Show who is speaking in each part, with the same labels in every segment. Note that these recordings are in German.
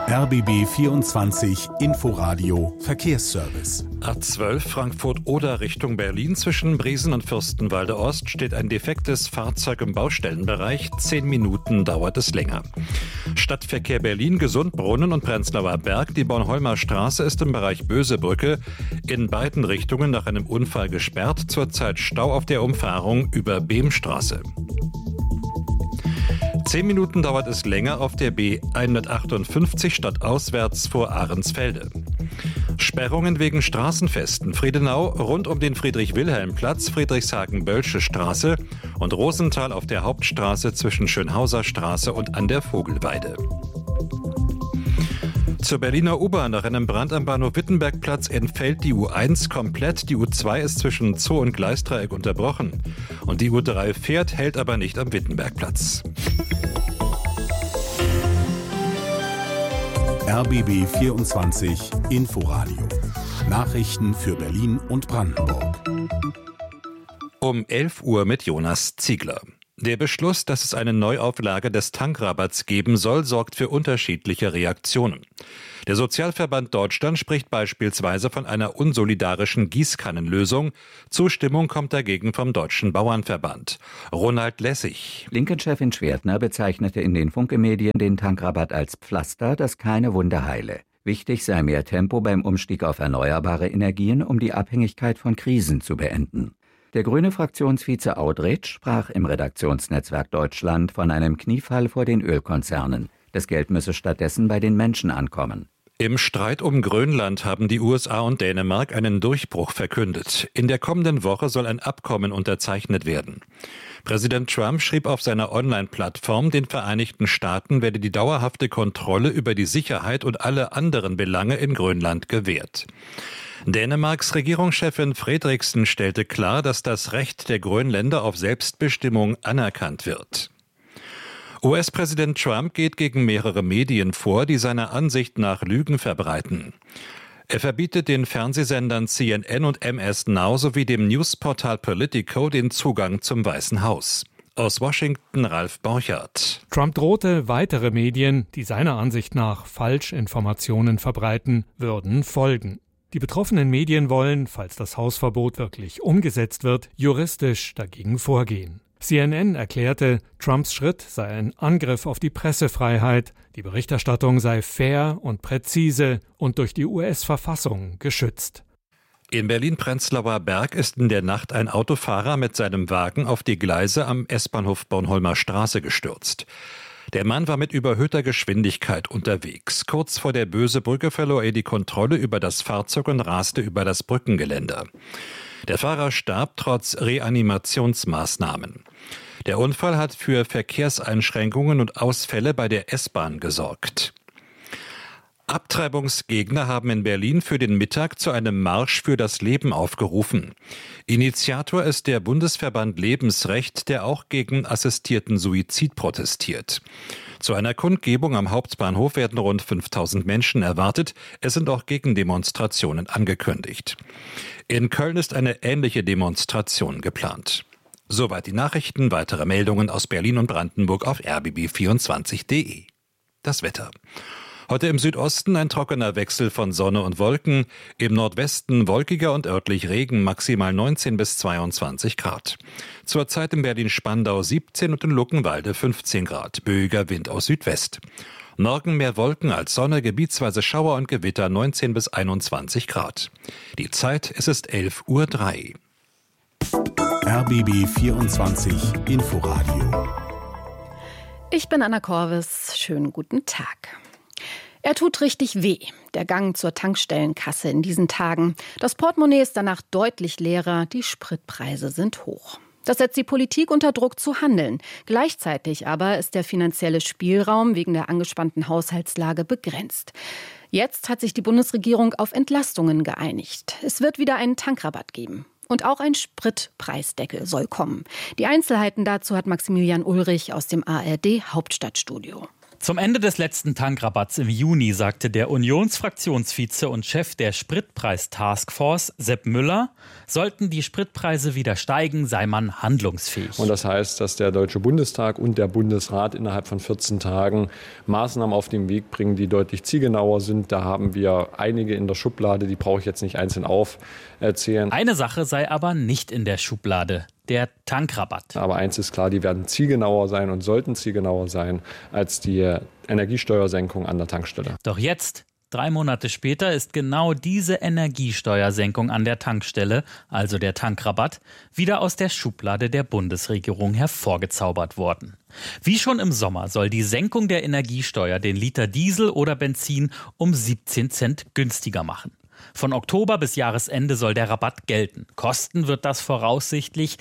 Speaker 1: RBB 24 Inforadio Verkehrsservice.
Speaker 2: A12 Frankfurt-Oder Richtung Berlin zwischen Briesen und Fürstenwalde Ost steht ein defektes Fahrzeug im Baustellenbereich. 10 Minuten dauert es länger. Stadtverkehr Berlin, Gesundbrunnen und Prenzlauer Berg. Die Bornholmer Straße ist im Bereich Bösebrücke in beiden Richtungen nach einem Unfall gesperrt. Zurzeit Stau auf der Umfahrung über Behmstraße. 10 Minuten dauert es länger auf der B158 stadtauswärts vor Ahrensfelde. Sperrungen wegen Straßenfesten. Friedenau rund um den Friedrich-Wilhelm-Platz, Friedrichshagen-Bölsche Straße und Rosenthal auf der Hauptstraße zwischen Schönhauser Straße und an der Vogelweide. Zur Berliner U-Bahn nach einem Brand am Bahnhof Wittenbergplatz entfällt die U1 komplett. Die U2 ist zwischen Zoo und Gleisdreieck unterbrochen. Und die U3 fährt, hält aber nicht am Wittenbergplatz.
Speaker 1: RBB 24 Inforadio. Nachrichten für Berlin und Brandenburg.
Speaker 2: Um 11 Uhr mit Jonas Ziegler. Der Beschluss, dass es eine Neuauflage des Tankrabatts geben soll, sorgt für unterschiedliche Reaktionen. Der Sozialverband Deutschland spricht beispielsweise von einer unsolidarischen Gießkannenlösung. Zustimmung kommt dagegen vom Deutschen Bauernverband. Ronald Lessig.
Speaker 3: Linken-Chefin Schwertner bezeichnete in den Funke-Medien den Tankrabatt als Pflaster, das keine Wunde heile. Wichtig sei mehr Tempo beim Umstieg auf erneuerbare Energien, um die Abhängigkeit von Krisen zu beenden. Der grüne Fraktionsvize Audretsch sprach im Redaktionsnetzwerk Deutschland von einem Kniefall vor den Ölkonzernen. Das Geld müsse stattdessen bei den Menschen ankommen.
Speaker 2: Im Streit um Grönland haben die USA und Dänemark einen Durchbruch verkündet. In der kommenden Woche soll ein Abkommen unterzeichnet werden. Präsident Trump schrieb auf seiner Online-Plattform, den Vereinigten Staaten werde die dauerhafte Kontrolle über die Sicherheit und alle anderen Belange in Grönland gewährt. Dänemarks Regierungschefin Frederiksen stellte klar, dass das Recht der Grönländer auf Selbstbestimmung anerkannt wird. US-Präsident Trump geht gegen mehrere Medien vor, die seiner Ansicht nach Lügen verbreiten. Er verbietet den Fernsehsendern CNN und MS Now sowie dem Newsportal Politico den Zugang zum Weißen Haus. Aus Washington Ralf Borchardt.
Speaker 4: Trump drohte, weitere Medien, die seiner Ansicht nach Falschinformationen verbreiten, würden folgen. Die betroffenen Medien wollen, falls das Hausverbot wirklich umgesetzt wird, juristisch dagegen vorgehen. CNN erklärte, Trumps Schritt sei ein Angriff auf die Pressefreiheit, die Berichterstattung sei fair und präzise und durch die US-Verfassung geschützt.
Speaker 2: In Berlin-Prenzlauer Berg ist in der Nacht ein Autofahrer mit seinem Wagen auf die Gleise am S-Bahnhof Bornholmer Straße gestürzt. Der Mann war mit überhöhter Geschwindigkeit unterwegs. Kurz vor der Bösebrücke verlor er die Kontrolle über das Fahrzeug und raste über das Brückengeländer. Der Fahrer starb trotz Reanimationsmaßnahmen. Der Unfall hat für Verkehrseinschränkungen und Ausfälle bei der S-Bahn gesorgt. Abtreibungsgegner haben in Berlin für den Mittag zu einem Marsch für das Leben aufgerufen. Initiator ist der Bundesverband Lebensrecht, der auch gegen assistierten Suizid protestiert. Zu einer Kundgebung am Hauptbahnhof werden rund 5000 Menschen erwartet. Es sind auch Gegendemonstrationen angekündigt. In Köln ist eine ähnliche Demonstration geplant. Soweit die Nachrichten. Weitere Meldungen aus Berlin und Brandenburg auf rbb24.de. Das Wetter. Heute im Südosten ein trockener Wechsel von Sonne und Wolken, im Nordwesten wolkiger und örtlich Regen, maximal 19 bis 22 Grad. Zurzeit in Berlin-Spandau 17 und in Luckenwalde 15 Grad, böiger Wind aus Südwest. Morgen mehr Wolken als Sonne, gebietsweise Schauer und Gewitter 19 bis 21 Grad. Die Zeit, es ist 11:03 Uhr.
Speaker 1: RBB 24 Inforadio.
Speaker 5: Ich bin Anna Korvis. Schönen guten Tag. Er tut richtig weh, der Gang zur Tankstellenkasse in diesen Tagen. Das Portemonnaie ist danach deutlich leerer, die Spritpreise sind hoch. Das setzt die Politik unter Druck zu handeln. Gleichzeitig aber ist der finanzielle Spielraum wegen der angespannten Haushaltslage begrenzt. Jetzt hat sich die Bundesregierung auf Entlastungen geeinigt. Es wird wieder einen Tankrabatt geben. Und auch ein Spritpreisdeckel soll kommen. Die Einzelheiten dazu hat Maximilian Ulrich aus dem ARD Hauptstadtstudio.
Speaker 6: Zum Ende des letzten Tankrabatts im Juni sagte der Unionsfraktionsvize und Chef der Spritpreis-Taskforce, Sepp Müller, sollten die Spritpreise wieder steigen, sei man handlungsfähig.
Speaker 7: Und das heißt, dass der Deutsche Bundestag und der Bundesrat innerhalb von 14 Tagen Maßnahmen auf den Weg bringen, die deutlich zielgenauer sind. Da haben wir einige in der Schublade, die brauche ich jetzt nicht einzeln aufzählen.
Speaker 6: Eine Sache sei aber nicht in der Schublade: der Tankrabatt.
Speaker 7: Aber eins ist klar, die werden zielgenauer sein und sollten zielgenauer sein als die Energiesteuersenkung an der Tankstelle.
Speaker 6: Doch jetzt, 3 Monate später, ist genau diese Energiesteuersenkung an der Tankstelle, also der Tankrabatt, wieder aus der Schublade der Bundesregierung hervorgezaubert worden. Wie schon im Sommer soll die Senkung der Energiesteuer den Liter Diesel oder Benzin um 17 Cent günstiger machen. Von Oktober bis Jahresende soll der Rabatt gelten. Kosten wird das voraussichtlich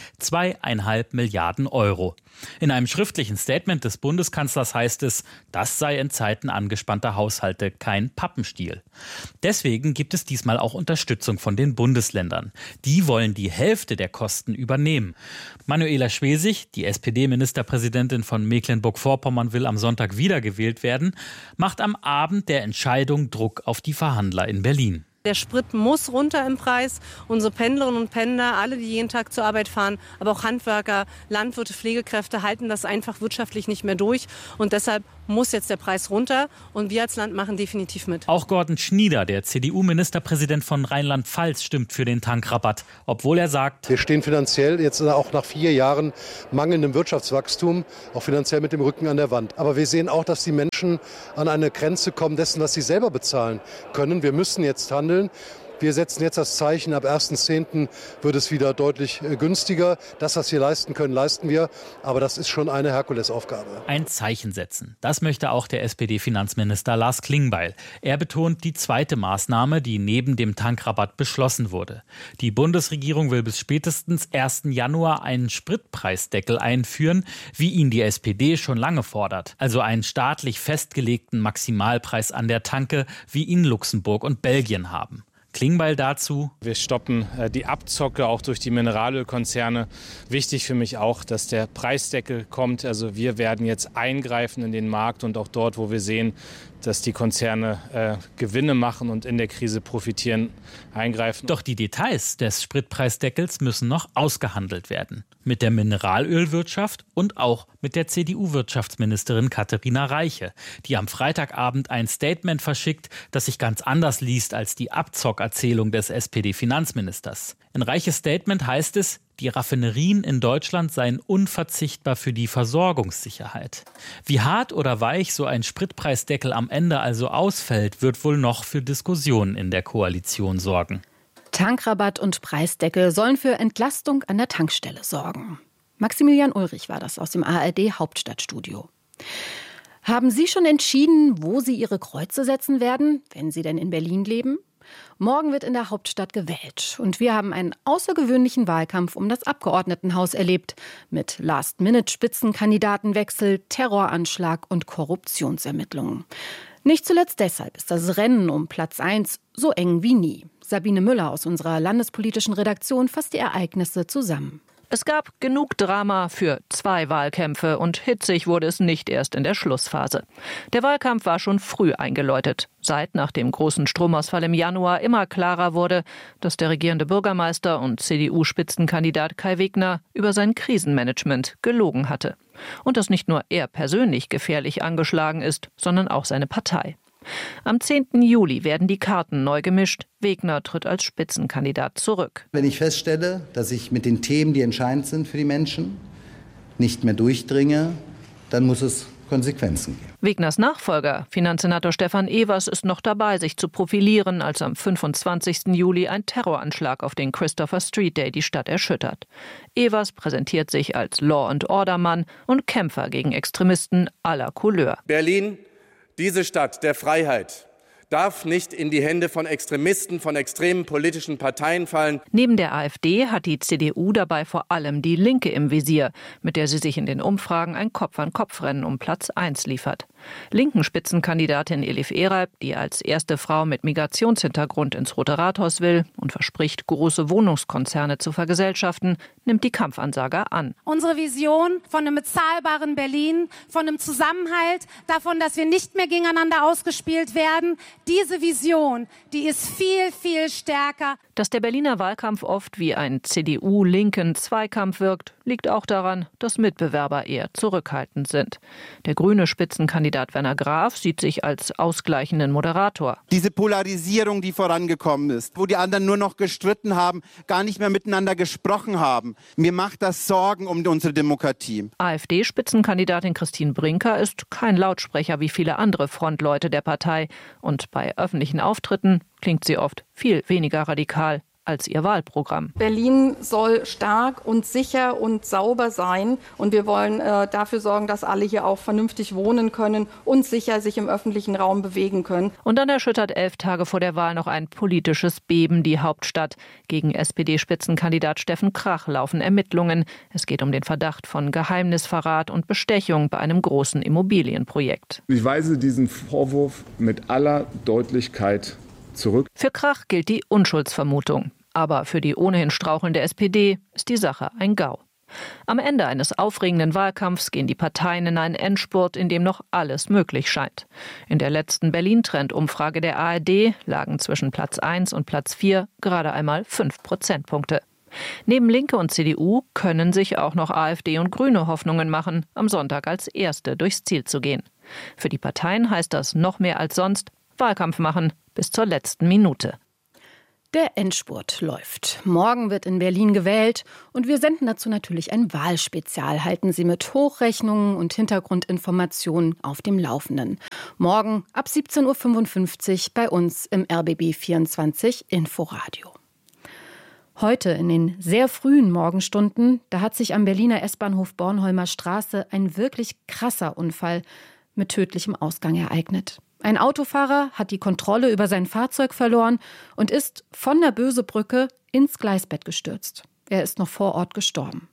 Speaker 6: 2,5 Milliarden Euro. In einem schriftlichen Statement des Bundeskanzlers heißt es, das sei in Zeiten angespannter Haushalte kein Pappenstiel. Deswegen gibt es diesmal auch Unterstützung von den Bundesländern. Die wollen die Hälfte der Kosten übernehmen. Manuela Schwesig, die SPD-Ministerpräsidentin von Mecklenburg-Vorpommern, will am Sonntag wiedergewählt werden, macht am Abend der Entscheidung Druck auf die Verhandler in Berlin.
Speaker 8: Der Sprit muss runter im Preis. Unsere Pendlerinnen und Pendler, alle, die jeden Tag zur Arbeit fahren, aber auch Handwerker, Landwirte, Pflegekräfte halten das einfach wirtschaftlich nicht mehr durch. Und deshalb muss jetzt der Preis runter. Und wir als Land machen definitiv mit.
Speaker 6: Auch Gordon Schnieder, der CDU-Ministerpräsident von Rheinland-Pfalz, stimmt für den Tankrabatt. Obwohl er sagt,
Speaker 9: wir stehen finanziell jetzt auch nach 4 Jahren mangelndem Wirtschaftswachstum auch finanziell mit dem Rücken an der Wand. Aber wir sehen auch, dass die Menschen an eine Grenze kommen dessen, was sie selber bezahlen können. Wir müssen jetzt handeln. Wir setzen jetzt das Zeichen, ab 1.10. wird es wieder deutlich günstiger. Das, was wir leisten können, leisten wir. Aber das ist schon eine Herkulesaufgabe.
Speaker 6: Ein Zeichen setzen. Das möchte auch der SPD-Finanzminister Lars Klingbeil. Er betont die zweite Maßnahme, die neben dem Tankrabatt beschlossen wurde. Die Bundesregierung will bis spätestens 1. Januar einen Spritpreisdeckel einführen, wie ihn die SPD schon lange fordert. Also einen staatlich festgelegten Maximalpreis an der Tanke, wie ihn Luxemburg und Belgien haben. Klingbeil dazu:
Speaker 10: Wir stoppen die Abzocke auch durch die Mineralölkonzerne. Wichtig für mich auch, dass der Preisdeckel kommt. Also wir werden jetzt eingreifen in den Markt und auch dort, wo wir sehen, dass die Konzerne Gewinne machen und in der Krise profitieren, eingreifen.
Speaker 6: Doch die Details des Spritpreisdeckels müssen noch ausgehandelt werden. Mit der Mineralölwirtschaft und auch mit der CDU-Wirtschaftsministerin Katharina Reiche, die am Freitagabend ein Statement verschickt, das sich ganz anders liest als die Abzockerzählung des SPD-Finanzministers. In Reiches Statement heißt es, die Raffinerien in Deutschland seien unverzichtbar für die Versorgungssicherheit. Wie hart oder weich so ein Spritpreisdeckel am Ende also ausfällt, wird wohl noch für Diskussionen in der Koalition sorgen.
Speaker 5: Tankrabatt und Preisdeckel sollen für Entlastung an der Tankstelle sorgen. Maximilian Ulrich war das aus dem ARD-Hauptstadtstudio. Haben Sie schon entschieden, wo Sie Ihre Kreuze setzen werden, wenn Sie denn in Berlin leben? Morgen wird in der Hauptstadt gewählt und wir haben einen außergewöhnlichen Wahlkampf um das Abgeordnetenhaus erlebt. Mit Last-Minute-Spitzenkandidatenwechsel, Terroranschlag und Korruptionsermittlungen. Nicht zuletzt deshalb ist das Rennen um Platz 1 so eng wie nie. Sabine Müller aus unserer landespolitischen Redaktion fasst die Ereignisse zusammen.
Speaker 11: Es gab genug Drama für 2 Wahlkämpfe und hitzig wurde es nicht erst in der Schlussphase. Der Wahlkampf war schon früh eingeläutet. Seit nach dem großen Stromausfall im Januar immer klarer wurde, dass der regierende Bürgermeister und CDU-Spitzenkandidat Kai Wegner über sein Krisenmanagement gelogen hatte. Und dass nicht nur er persönlich gefährlich angeschlagen ist, sondern auch seine Partei. Am 10. Juli werden die Karten neu gemischt. Wegner tritt als Spitzenkandidat zurück.
Speaker 12: Wenn ich feststelle, dass ich mit den Themen, die entscheidend sind für die Menschen, nicht mehr durchdringe, dann muss es Konsequenzen geben.
Speaker 11: Wegners Nachfolger, Finanzsenator Stefan Evers, ist noch dabei, sich zu profilieren, als am 25. Juli ein Terroranschlag auf den Christopher Street Day die Stadt erschüttert. Evers präsentiert sich als Law-and-Order-Mann und Kämpfer gegen Extremisten aller Couleur.
Speaker 13: Berlin, diese Stadt der Freiheit, darf nicht in die Hände von Extremisten, von extremen politischen Parteien fallen.
Speaker 11: Neben der AfD hat die CDU dabei vor allem die Linke im Visier, mit der sie sich in den Umfragen ein Kopf-an-Kopf-Rennen um Platz 1 liefert. Linken Spitzenkandidatin Elif Eralp, die als erste Frau mit Migrationshintergrund ins Rote Rathaus will und verspricht, große Wohnungskonzerne zu vergesellschaften, nimmt die Kampfansager an.
Speaker 14: Unsere Vision von einem bezahlbaren Berlin, von einem Zusammenhalt, davon, dass wir nicht mehr gegeneinander ausgespielt werden, diese Vision, die ist viel, viel stärker.
Speaker 11: Dass der Berliner Wahlkampf oft wie ein CDU-linken Zweikampf wirkt, liegt auch daran, dass Mitbewerber eher zurückhaltend sind. Der grüne Spitzenkandidat Werner Graf sieht sich als ausgleichenden Moderator.
Speaker 15: Diese Polarisierung, die vorangekommen ist, wo die anderen nur noch gestritten haben, gar nicht mehr miteinander gesprochen haben. Mir macht das Sorgen um unsere Demokratie.
Speaker 11: AfD-Spitzenkandidatin Christine Brinker ist kein Lautsprecher wie viele andere Frontleute der Partei. Und bei öffentlichen Auftritten klingt sie oft viel weniger radikal als ihr Wahlprogramm.
Speaker 16: Berlin soll stark und sicher und sauber sein. Und wir wollen dafür sorgen, dass alle hier auch vernünftig wohnen können und sicher sich im öffentlichen Raum bewegen können.
Speaker 11: Und dann erschüttert 11 Tage vor der Wahl noch ein politisches Beben die Hauptstadt. Gegen SPD-Spitzenkandidat Steffen Krach laufen Ermittlungen. Es geht um den Verdacht von Geheimnisverrat und Bestechung bei einem großen Immobilienprojekt.
Speaker 17: Ich weise diesen Vorwurf mit aller Deutlichkeit zurück.
Speaker 11: Für Krach gilt die Unschuldsvermutung. Aber für die ohnehin strauchelnde SPD ist die Sache ein GAU. Am Ende eines aufregenden Wahlkampfs gehen die Parteien in einen Endspurt, in dem noch alles möglich scheint. In der letzten Berlin-Trend-Umfrage der ARD lagen zwischen Platz 1 und Platz 4 gerade einmal 5 Prozentpunkte. Neben Linke und CDU können sich auch noch AfD und Grüne Hoffnungen machen, am Sonntag als Erste durchs Ziel zu gehen. Für die Parteien heißt das noch mehr als sonst Wahlkampf machen bis zur letzten Minute.
Speaker 5: Der Endspurt läuft. Morgen wird in Berlin gewählt und wir senden dazu natürlich ein Wahlspezial. Halten Sie mit Hochrechnungen und Hintergrundinformationen auf dem Laufenden. Morgen ab 17.55 Uhr bei uns im RBB 24 Inforadio. Heute in den sehr frühen Morgenstunden, da hat sich am Berliner S-Bahnhof Bornholmer Straße ein wirklich krasser Unfall mit tödlichem Ausgang ereignet. Ein Autofahrer hat die Kontrolle über sein Fahrzeug verloren und ist von der Bösebrücke ins Gleisbett gestürzt. Er ist noch vor Ort gestorben.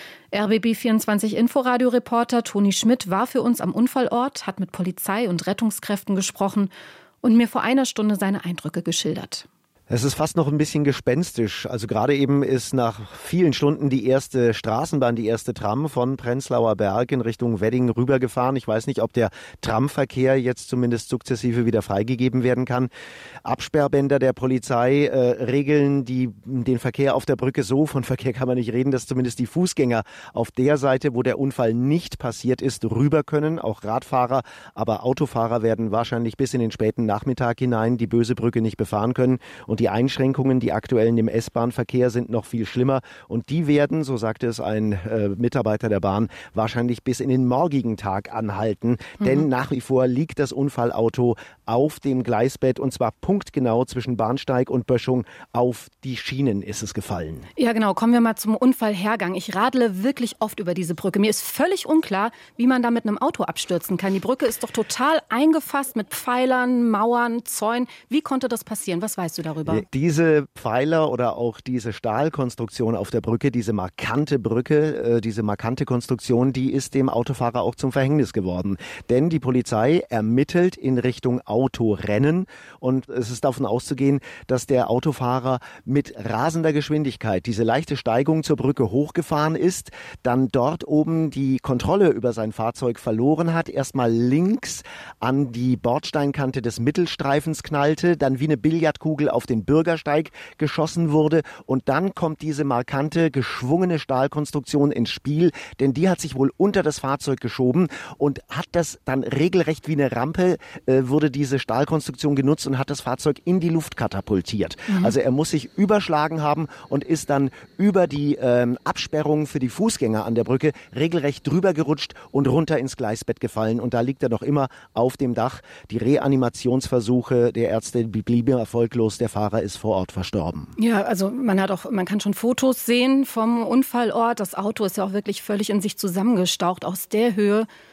Speaker 5: RBB 24 Inforadio-Reporter Toni Schmidt war für uns am Unfallort, hat mit Polizei und Rettungskräften gesprochen und mir vor einer Stunde seine Eindrücke geschildert.
Speaker 18: Es ist fast noch ein bisschen gespenstisch. Also gerade eben ist nach vielen Stunden die erste Straßenbahn, die erste Tram von Prenzlauer Berg in Richtung Wedding rübergefahren. Ich weiß nicht, ob der Tramverkehr jetzt zumindest sukzessive wieder freigegeben werden kann. Absperrbänder der Polizei regeln den Verkehr auf der Brücke so, von Verkehr kann man nicht reden, dass zumindest die Fußgänger auf der Seite, wo der Unfall nicht passiert ist, rüber können. Auch Radfahrer, aber Autofahrer werden wahrscheinlich bis in den späten Nachmittag hinein die böse Brücke nicht befahren können. Und die Einschränkungen, die aktuellen im S-Bahn-Verkehr, sind noch viel schlimmer. Und die werden, so sagte es ein Mitarbeiter der Bahn, wahrscheinlich bis in den morgigen Tag anhalten. Denn nach wie vor liegt das Unfallauto auf dem Gleisbett und zwar punktgenau zwischen Bahnsteig und Böschung auf die Schienen ist es gefallen.
Speaker 5: Ja genau, kommen wir mal zum Unfallhergang. Ich radle wirklich oft über diese Brücke. Mir ist völlig unklar, wie man da mit einem Auto abstürzen kann. Die Brücke ist doch total eingefasst mit Pfeilern, Mauern, Zäunen. Wie konnte das passieren? Was weißt du darüber?
Speaker 18: Diese Pfeiler oder auch diese Stahlkonstruktion auf der Brücke, diese markante Brücke, diese markante Konstruktion, die ist dem Autofahrer auch zum Verhängnis geworden. Denn die Polizei ermittelt in Richtung Autorennen und es ist davon auszugehen, dass der Autofahrer mit rasender Geschwindigkeit diese leichte Steigung zur Brücke hochgefahren ist, dann dort oben die Kontrolle über sein Fahrzeug verloren hat, erstmal links an die Bordsteinkante des Mittelstreifens knallte, dann wie eine Billardkugel auf den Bürgersteig geschossen wurde und dann kommt diese markante, geschwungene Stahlkonstruktion ins Spiel, denn die hat sich wohl unter das Fahrzeug geschoben und hat das dann regelrecht wie eine Rampe, wurde diese Stahlkonstruktion genutzt und hat das Fahrzeug in die Luft katapultiert. Also er muss sich überschlagen haben und ist dann über die Absperrung für die Fußgänger an der Brücke regelrecht drüber gerutscht und runter ins Gleisbett gefallen und da liegt er noch immer auf dem Dach. Die Reanimationsversuche der Ärzte blieben erfolglos, der Fahrer ist vor Ort verstorben.
Speaker 5: Ja, also man kann schon Fotos sehen vom Unfallort. Das Auto ist ja auch wirklich völlig in sich zusammengestaucht. Aus der Höhe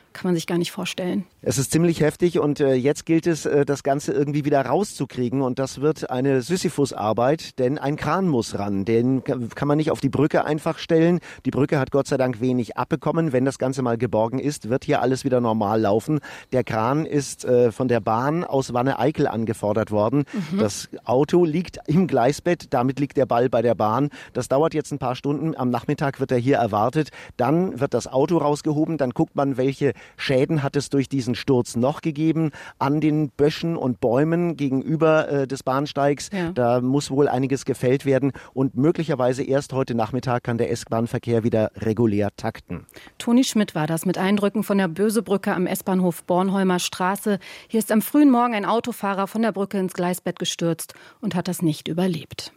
Speaker 5: kann man sich gar nicht vorstellen.
Speaker 18: Es ist ziemlich heftig und jetzt gilt es, das Ganze irgendwie wieder rauszukriegen und das wird eine Sisyphus-Arbeit, denn ein Kran muss ran. Den kann man nicht auf die Brücke einfach stellen. Die Brücke hat Gott sei Dank wenig abbekommen. Wenn das Ganze mal geborgen ist, wird hier alles wieder normal laufen. Der Kran ist von der Bahn aus Wanne-Eickel angefordert worden. Das Auto liegt im Gleisbett, damit liegt der Ball bei der Bahn. Das dauert jetzt ein paar Stunden. Am Nachmittag wird er hier erwartet. Dann wird das Auto rausgehoben. Dann guckt man, welche Schäden hat es durch diesen Sturz noch gegeben an den Böschen und Bäumen gegenüber des Bahnsteigs. Ja. Da muss wohl einiges gefällt werden und möglicherweise erst heute Nachmittag kann der S-Bahn-Verkehr wieder regulär takten.
Speaker 5: Toni Schmidt war das mit Eindrücken von der Bösebrücke am S-Bahnhof Bornholmer Straße. Hier ist am frühen Morgen ein Autofahrer von der Brücke ins Gleisbett gestürzt und hat das nicht überlebt.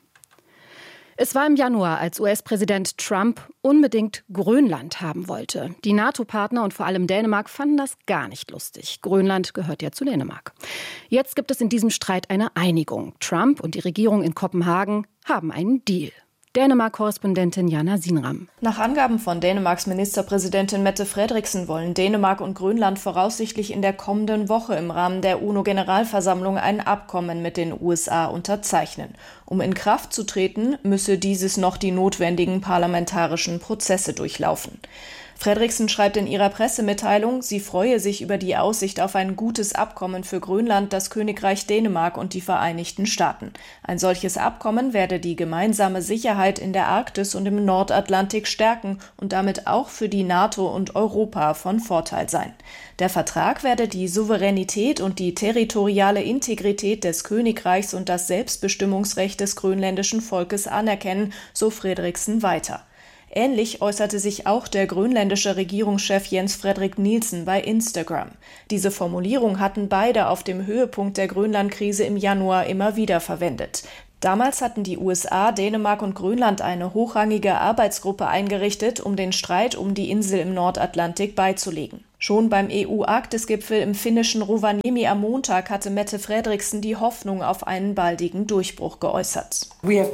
Speaker 5: Es war im Januar, als US-Präsident Trump unbedingt Grönland haben wollte. Die NATO-Partner und vor allem Dänemark fanden das gar nicht lustig. Grönland gehört ja zu Dänemark. Jetzt gibt es in diesem Streit eine Einigung. Trump und die Regierung in Kopenhagen haben einen Deal. Dänemark-Korrespondentin Jana Sinram.
Speaker 19: Nach Angaben von Dänemarks Ministerpräsidentin Mette Frederiksen wollen Dänemark und Grönland voraussichtlich in der kommenden Woche im Rahmen der UNO-Generalversammlung ein Abkommen mit den USA unterzeichnen. Um in Kraft zu treten, müsse dieses noch die notwendigen parlamentarischen Prozesse durchlaufen. Frederiksen schreibt in ihrer Pressemitteilung, sie freue sich über die Aussicht auf ein gutes Abkommen für Grönland, das Königreich Dänemark und die Vereinigten Staaten. Ein solches Abkommen werde die gemeinsame Sicherheit in der Arktis und im Nordatlantik stärken und damit auch für die NATO und Europa von Vorteil sein. Der Vertrag werde die Souveränität und die territoriale Integrität des Königreichs und das Selbstbestimmungsrecht des grönländischen Volkes anerkennen, so Frederiksen weiter. Ähnlich äußerte sich auch der grönländische Regierungschef Jens Frederik Nielsen bei Instagram. Diese Formulierung hatten beide auf dem Höhepunkt der Grönlandkrise im Januar immer wieder verwendet. Damals hatten die USA, Dänemark und Grönland eine hochrangige Arbeitsgruppe eingerichtet, um den Streit um die Insel im Nordatlantik beizulegen. Schon beim EU-Arktis-Gipfel im finnischen Rovaniemi am Montag hatte Mette Frederiksen die Hoffnung auf einen baldigen Durchbruch geäußert. Wir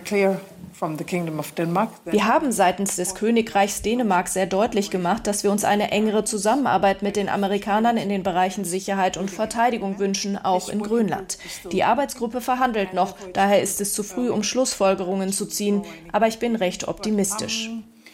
Speaker 19: haben seitens des Königreichs Dänemark sehr deutlich gemacht, dass wir uns eine engere Zusammenarbeit mit den Amerikanern in den Bereichen Sicherheit und Verteidigung wünschen, auch in Grönland. Die Arbeitsgruppe verhandelt noch, daher ist es zu früh, um Schlussfolgerungen zu ziehen, aber ich bin recht optimistisch.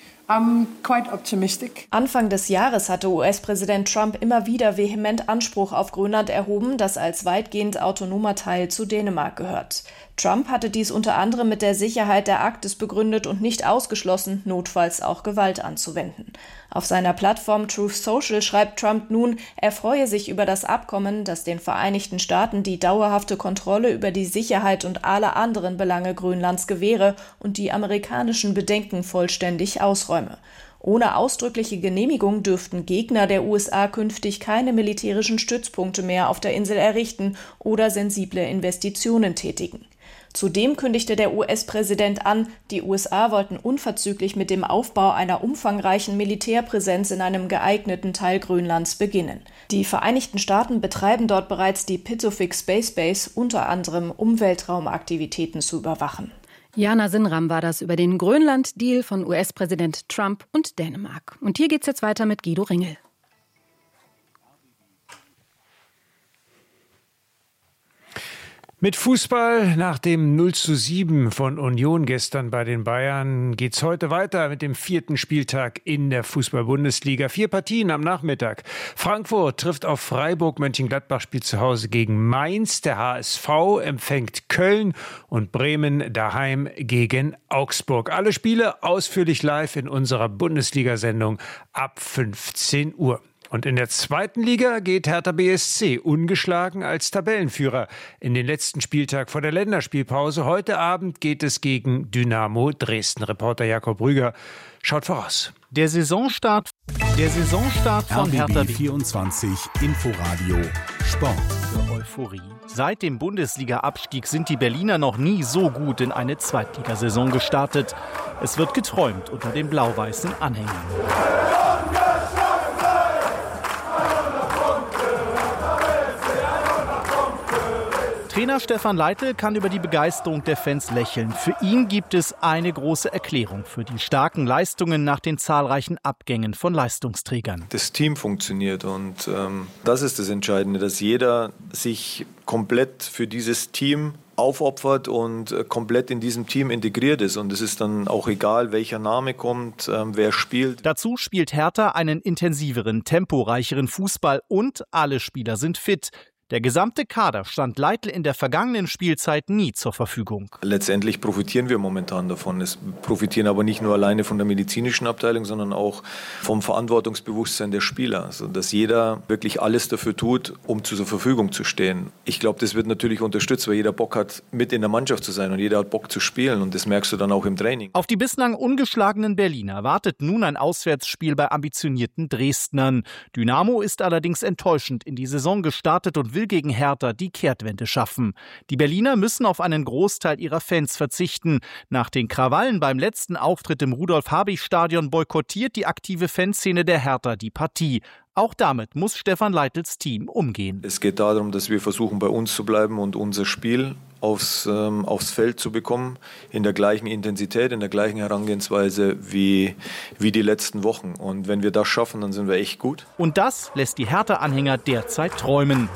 Speaker 19: Anfang des Jahres hatte US-Präsident Trump immer wieder vehement Anspruch auf Grönland erhoben, das als weitgehend autonomer Teil zu Dänemark gehört. Trump hatte dies unter anderem mit der Sicherheit der Arktis begründet und nicht ausgeschlossen, notfalls auch Gewalt anzuwenden. Auf seiner Plattform Truth Social schreibt Trump nun, er freue sich über das Abkommen, das den Vereinigten Staaten die dauerhafte Kontrolle über die Sicherheit und alle anderen Belange Grönlands gewähre und die amerikanischen Bedenken vollständig ausräume. Ohne ausdrückliche Genehmigung dürften Gegner der USA künftig keine militärischen Stützpunkte mehr auf der Insel errichten oder sensible Investitionen tätigen. Zudem kündigte der US-Präsident an, die USA wollten unverzüglich mit dem Aufbau einer umfangreichen Militärpräsenz in einem geeigneten Teil Grönlands beginnen. Die Vereinigten Staaten betreiben dort bereits die Pituffik Space Base, unter anderem um Weltraumaktivitäten zu überwachen.
Speaker 5: Jana Sinram war das über den Grönland-Deal von US-Präsident Trump und Dänemark. Und hier geht's jetzt weiter mit Guido Ringel.
Speaker 20: Mit Fußball nach dem 0:7 von Union gestern bei den Bayern geht's heute weiter mit dem 4. Spieltag in der Fußball-Bundesliga. 4 Partien am Nachmittag. Frankfurt trifft auf Freiburg, Mönchengladbach spielt zu Hause gegen Mainz. Der HSV empfängt Köln und Bremen daheim gegen Augsburg. Alle Spiele ausführlich live in unserer Bundesliga-Sendung ab 15 Uhr. Und in der 2. Liga geht Hertha BSC ungeschlagen als Tabellenführer in den letzten Spieltag vor der Länderspielpause. Heute Abend geht es gegen Dynamo Dresden. Reporter Jakob Rüger schaut voraus.
Speaker 21: Der Saisonstart von Hertha
Speaker 1: 24 Inforadio Sport.
Speaker 21: Euphorie. Seit dem Bundesliga-Abstieg sind die Berliner noch nie so gut in eine Zweitligasaison gestartet. Es wird geträumt unter den blau-weißen Anhängern. Trainer Stefan Leitl kann über die Begeisterung der Fans lächeln. Für ihn gibt es eine große Erklärung für die starken Leistungen nach den zahlreichen Abgängen von Leistungsträgern.
Speaker 3: Das Team funktioniert und das ist das Entscheidende, dass jeder sich komplett für dieses Team aufopfert und komplett in diesem Team integriert ist. Und es ist dann auch egal, welcher Name kommt, wer spielt.
Speaker 21: Dazu spielt Hertha einen intensiveren, temporeicheren Fußball und alle Spieler sind fit. Der gesamte Kader stand Leitl in der vergangenen Spielzeit nie zur Verfügung.
Speaker 3: Letztendlich profitieren wir momentan davon. Es profitieren aber nicht nur alleine von der medizinischen Abteilung, sondern auch vom Verantwortungsbewusstsein der Spieler. Also, dass jeder wirklich alles dafür tut, um zur Verfügung zu stehen. Ich glaube, das wird natürlich unterstützt, weil jeder Bock hat, mit in der Mannschaft zu sein und jeder hat Bock zu spielen. Und das merkst du dann auch im Training.
Speaker 21: Auf die bislang ungeschlagenen Berliner wartet nun ein Auswärtsspiel bei ambitionierten Dresdnern. Dynamo ist allerdings enttäuschend in die Saison gestartet und will gegen Hertha die Kehrtwende schaffen. Die Berliner müssen auf einen Großteil ihrer Fans verzichten. Nach den Krawallen beim letzten Auftritt im Rudolf-Habich-Stadion boykottiert die aktive Fanszene der Hertha die Partie. Auch damit muss Stefan Leitls Team umgehen.
Speaker 3: Es geht darum, dass wir versuchen, bei uns zu bleiben und unser Spiel aufs Feld zu bekommen, in der gleichen Intensität, in der gleichen Herangehensweise wie die letzten Wochen. Und wenn wir das schaffen, dann sind wir echt gut.
Speaker 21: Und das lässt die Hertha-Anhänger derzeit träumen.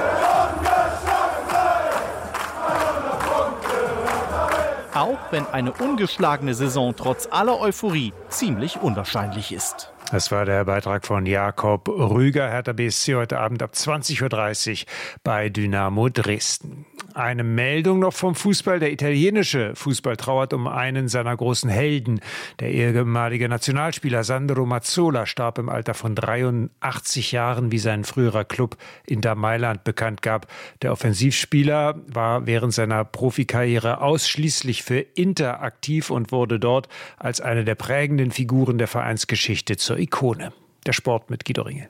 Speaker 21: Auch wenn eine ungeschlagene Saison trotz aller Euphorie ziemlich unwahrscheinlich ist.
Speaker 20: Das war der Beitrag von Jakob Rüger, Hertha BSC heute Abend ab 20.30 Uhr bei Dynamo Dresden. Eine Meldung noch vom Fußball. Der italienische Fußball trauert um einen seiner großen Helden. Der ehemalige Nationalspieler Sandro Mazzola starb im Alter von 83 Jahren, wie sein früherer Club Inter Mailand bekannt gab. Der Offensivspieler war während seiner Profikarriere ausschließlich für Inter aktiv und wurde dort als eine der prägenden Figuren der Vereinsgeschichte zur Ikone. Der Sport mit Guido Ringel.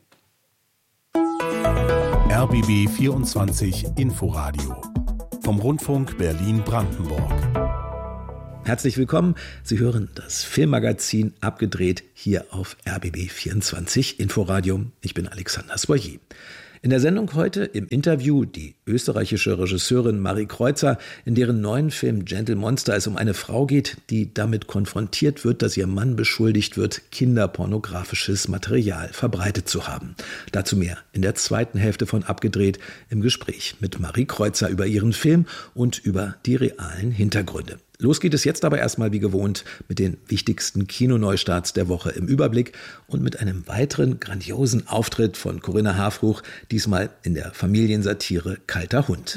Speaker 1: RBB 24 Inforadio vom Rundfunk Berlin-Brandenburg.
Speaker 22: Herzlich willkommen. Sie hören das Filmmagazin Abgedreht hier auf RBB 24 Inforadio. Ich bin Alexander Soyer. In der Sendung heute im Interview die österreichische Regisseurin Marie Kreuzer, in deren neuen Film Gentle Monster es um eine Frau geht, die damit konfrontiert wird, dass ihr Mann beschuldigt wird, kinderpornografisches Material verbreitet zu haben. Dazu mehr in der zweiten Hälfte von Abgedreht im Gespräch mit Marie Kreuzer über ihren Film und über die realen Hintergründe. Los geht es jetzt aber erstmal wie gewohnt mit den wichtigsten Kinoneustarts der Woche im Überblick und mit einem weiteren grandiosen Auftritt von Corinna Harfouch, diesmal in der Familiensatire Kalter Hund.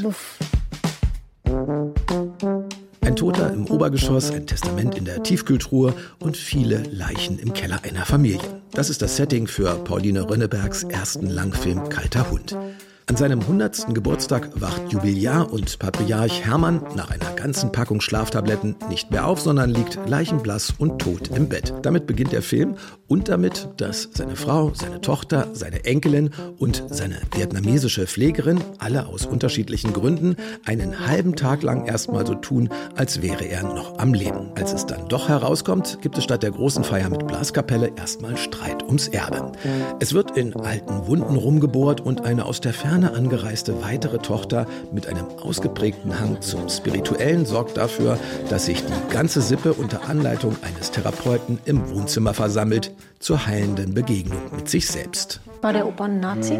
Speaker 22: Ein Toter im Obergeschoss, ein Testament in der Tiefkühltruhe und viele Leichen im Keller einer Familie. Das ist das Setting für Pauline Rönnebergs ersten Langfilm Kalter Hund. An seinem 100. Geburtstag wacht Jubiläar und Patriarch Hermann nach einer ganzen Packung Schlaftabletten nicht mehr auf, sondern liegt leichenblass und tot im Bett. Damit beginnt der Film und damit, dass seine Frau, seine Tochter, seine Enkelin und seine vietnamesische Pflegerin, alle aus unterschiedlichen Gründen, einen halben Tag lang erstmal so tun, als wäre er noch am Leben. Als es dann doch herauskommt, gibt es statt der großen Feier mit Blaskapelle erstmal Streit ums Erbe. Es wird in alten Wunden rumgebohrt und eine aus der Ferne angereiste weitere Tochter mit einem ausgeprägten Hang zum Spirituellen sorgt dafür, dass sich die ganze Sippe unter Anleitung eines Therapeuten im Wohnzimmer versammelt zur heilenden Begegnung mit sich selbst.
Speaker 23: War der Opa ein Nazi?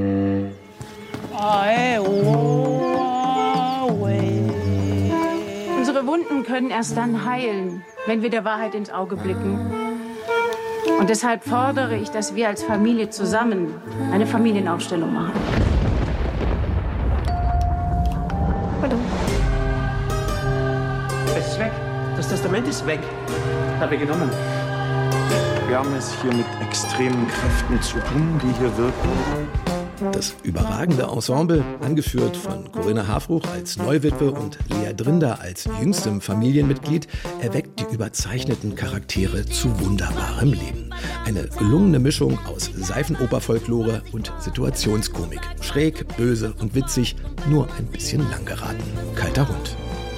Speaker 24: Unsere Wunden können erst dann heilen, wenn wir der Wahrheit ins Auge blicken. Und deshalb fordere ich, dass wir als Familie zusammen eine Familienaufstellung machen.
Speaker 23: Hallo.
Speaker 25: Es ist weg. Das Testament ist weg. Habe ich genommen.
Speaker 26: Wir haben es hier mit extremen Kräften zu tun, die hier wirken.
Speaker 22: Das überragende Ensemble, angeführt von Corinna Harfouch als Neuwitwe und Lea Drinder als jüngstem Familienmitglied, erweckt die überzeichneten Charaktere zu wunderbarem Leben. Eine gelungene Mischung aus Seifenoper-Folklore und Situationskomik. Schräg, böse und witzig, nur ein bisschen lang geraten. Kalter Hund.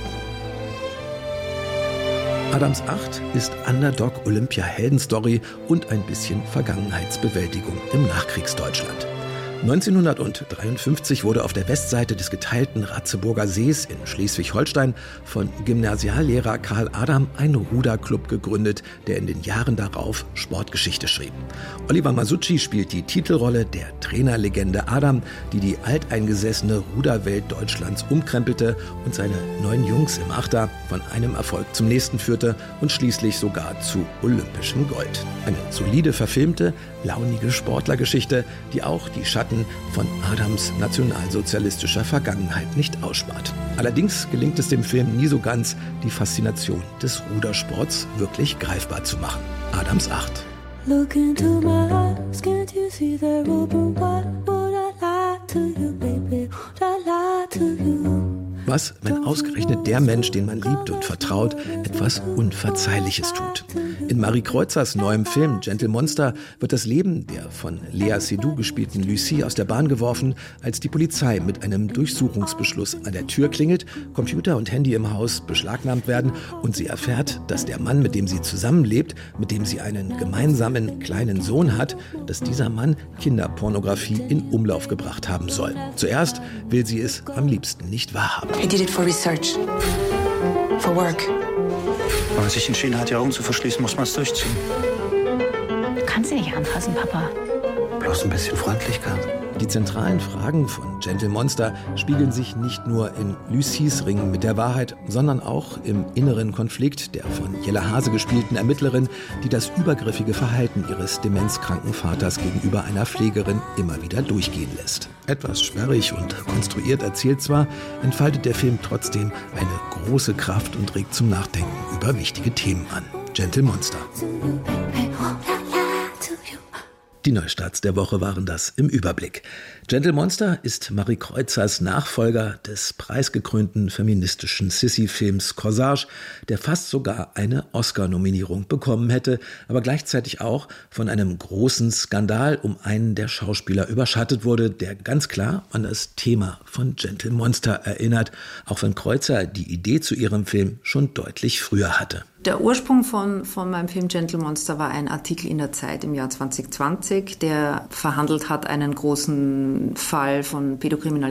Speaker 22: Adams 8 ist Underdog-Olympia-Heldenstory und ein bisschen Vergangenheitsbewältigung im Nachkriegsdeutschland. 1953 wurde auf der Westseite des geteilten Ratzeburger Sees in Schleswig-Holstein von Gymnasiallehrer Karl Adam ein Ruderclub gegründet, der in den Jahren darauf Sportgeschichte schrieb. Oliver Masucci spielt die Titelrolle der Trainerlegende Adam, die die alteingesessene Ruderwelt Deutschlands umkrempelte und seine 9 Jungs im Achter von einem Erfolg zum nächsten führte und schließlich sogar zu olympischem Gold. Eine solide verfilmte, launige Sportlergeschichte, die auch die Schatten von Adams nationalsozialistischer Vergangenheit nicht ausspart. Allerdings gelingt es dem Film nie so ganz, die Faszination des Rudersports wirklich greifbar zu machen. Adams 8. Look into my eyes, can't you see the open wide? Would I lie to you, baby? Would I lie to you? Was, wenn ausgerechnet der Mensch, den man liebt und vertraut, etwas Unverzeihliches tut? In Marie Kreuzers neuem Film Gentle Monster wird das Leben der von Lea Seydoux gespielten Lucie aus der Bahn geworfen, als die Polizei mit einem Durchsuchungsbeschluss an der Tür klingelt, Computer und Handy im Haus beschlagnahmt werden und sie erfährt, dass der Mann, mit dem sie zusammenlebt, mit dem sie einen gemeinsamen kleinen Sohn hat, dass dieser Mann Kinderpornografie in Umlauf gebracht haben soll. Zuerst will sie es am liebsten nicht wahrhaben.
Speaker 2: I did it for research. For work.
Speaker 4: Wenn man sich entschieden hat, die Augen zu verschließen, muss man es durchziehen.
Speaker 23: Du kannst sie nicht anfassen, Papa.
Speaker 4: Bloß ein bisschen Freundlichkeit.
Speaker 22: Die zentralen Fragen von Gentle Monster spiegeln sich nicht nur in Lucies Ringen mit der Wahrheit, sondern auch im inneren Konflikt der von Jelle Hase gespielten Ermittlerin, die das übergriffige Verhalten ihres demenzkranken Vaters gegenüber einer Pflegerin immer wieder durchgehen lässt. Etwas sperrig und konstruiert erzählt zwar, entfaltet der Film trotzdem eine große Kraft und regt zum Nachdenken über wichtige Themen an. Gentle Monster. Die Neustarts der Woche waren das im Überblick. Gentle Monster ist Marie Kreuzers Nachfolger des preisgekrönten feministischen Sissy-Films Corsage, der fast sogar eine Oscar-Nominierung bekommen hätte, aber gleichzeitig auch von einem großen Skandal um einen der Schauspieler überschattet wurde, der ganz klar an das Thema von Gentle Monster erinnert, auch wenn Kreuzer die Idee zu ihrem Film schon deutlich früher hatte.
Speaker 7: Der Ursprung von meinem Film Gentle Monster war ein Artikel in der Zeit im Jahr 2020, der verhandelt hat einen großen Fall von Pädokriminalität